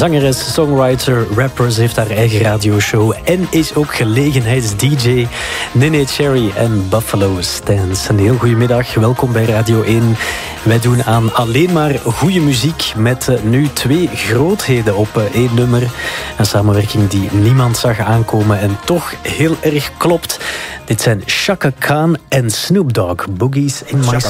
Zangeres, songwriter, rapper. Ze heeft haar eigen radioshow en is ook gelegenheids-dj. Nene Cherry en Buffalo Stance. Een heel goede middag, welkom bij Radio 1. Wij doen aan alleen maar goede muziek met nu 2 grootheden op 1 nummer. Een samenwerking die niemand zag aankomen en toch heel erg klopt. Dit zijn Chaka Khan en Snoop Dogg. Boogies in My Soul.